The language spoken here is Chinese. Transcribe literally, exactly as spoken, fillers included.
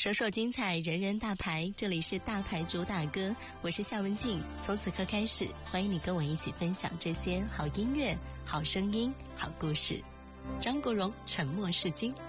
首首精彩，人人大牌，这里是大牌主打歌，我是夏文静。从此刻开始，欢迎你跟我一起分享这些好音乐、好声音、好故事。张国荣，沉默是金。